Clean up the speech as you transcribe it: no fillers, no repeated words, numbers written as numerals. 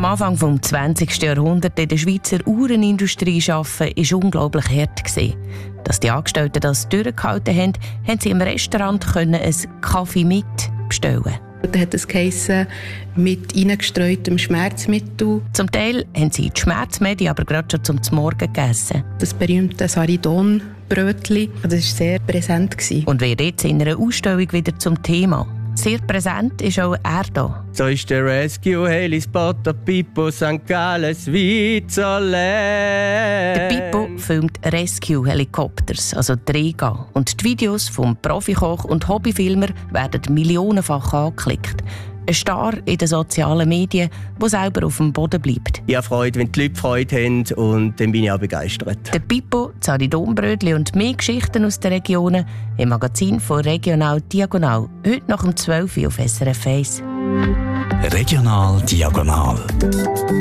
Am Anfang des 20. Jahrhunderts in der Schweizer Uhrenindustrie arbeiten, war unglaublich hart. Dass die Angestellten das durchgehalten haben, haben sie im Restaurant einen Kaffee mit bestellen. Da hat es geheissen, mit reingestreutem Schmerzmittel. Zum Teil haben sie die Schmerzmedi aber gerade schon zum Morgen gegessen. Das berühmte Saridon-Brötchen, das war sehr präsent. Und wird jetzt in einer Ausstellung wieder zum Thema. Sehr präsent ist auch er da. So ist der Rescue Helispot Pippo St. Gallen Switzerland. Der Pippo filmt Rescue Helicopters, also Träger. Und die Videos vom Profikoch und Hobbyfilmer werden millionenfach angeklickt. Ein Star in den sozialen Medien, der selber auf dem Boden bleibt. Ich habe Freude, wenn die Leute Freude haben, und dann bin ich auch begeistert. Der Pippo, Saridonbrötli und mehr Geschichten aus den Regionen im Magazin von Regional Diagonal. Heute nach 12 Uhr auf SRF 1. Regional Diagonal.